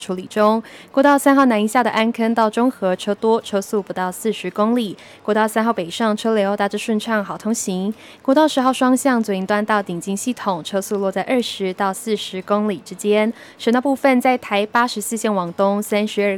处理中。国道3号南一下的安坑到中和车多，车速不到40公里。国道3号北上车流大致顺畅，好通行。国道10号双向左营端到顶金系统，车速落在20到40公里之间。省道部分在台84线往东32